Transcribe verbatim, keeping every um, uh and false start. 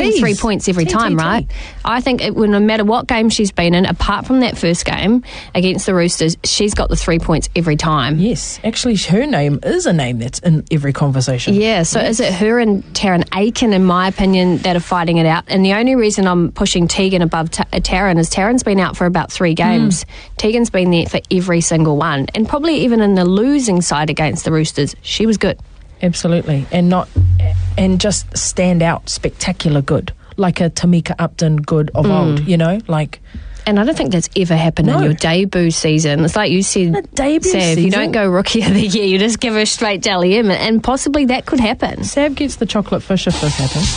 getting Jeez. three points every T, time, T, T. right? I think it, well, no matter what game she's been in, apart from that first game against the Roosters, she's got the three points every time. Yes, actually, her name is a name that's in every conversation. Yeah, so yes. is it her and Taryn Aiken, in my opinion, that are fighting it out? And the only reason I'm pushing Tegan above Ta- Taryn is Taryn's been out for about three games. Mm. Tegan's been there for every single one. And probably even in the losing side against the Roosters, she was good. Absolutely. And not and just stand out spectacular good. Like a Tamika Upton good of mm. old, you know? Like... And I don't think that's ever happened no. in your debut season. It's like you said, a debut Sav, season? You don't go Rookie of the Year, you just give her straight Dally M, and possibly that could happen. Sav gets the chocolate fish if this happens.